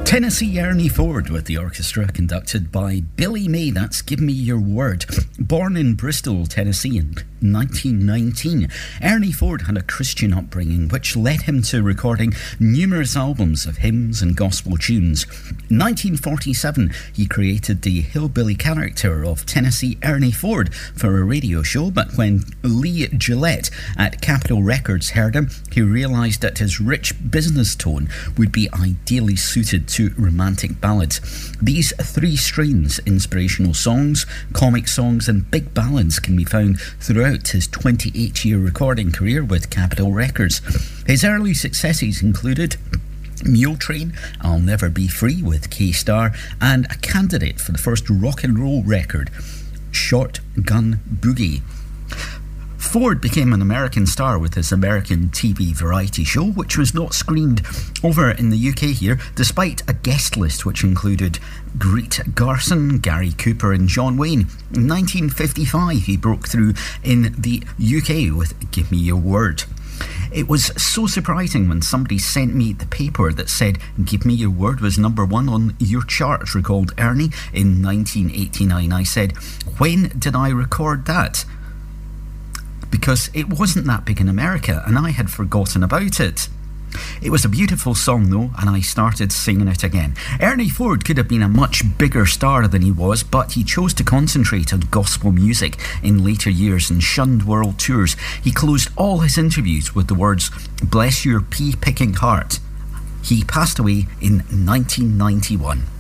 Tennessee Ernie Ford with the orchestra conducted by Billy May. That's Give Me Your Word. Born in Bristol, Tennessee in 1919, Ernie Ford had a Christian upbringing which led him to recording numerous albums of hymns and gospel tunes. In 1947, he created the hillbilly character of Tennessee Ernie Ford for a radio show, but when Lee Gillette at Capitol Records heard him, he realised that his rich business tone would be ideally suited to romantic ballads. These three strains, inspirational songs, comic songs and big ballads, can be found throughout his 28-year recording career with Capitol Records. His early successes included Mule Train, I'll Never Be Free with K-Star, and a candidate for the first rock and roll record, Shotgun Boogie. Ford became an American star with his American TV variety show, which was not screened over in the UK here, despite a guest list which included Greet Garson, Gary Cooper and John Wayne. In 1955, he broke through in the UK with Give Me Your Word. It was so surprising when somebody sent me the paper that said Give Me Your Word was number one on your chart, recalled Ernie, in 1989. I said, when did I record that? Because it wasn't that big in America and I had forgotten about it. It was a beautiful song though, and I started singing it again. Ernie Ford could have been a much bigger star than he was, but he chose to concentrate on gospel music in later years and shunned world tours. He closed all his interviews with the words, "Bless your pea-picking heart." He passed away in 1991.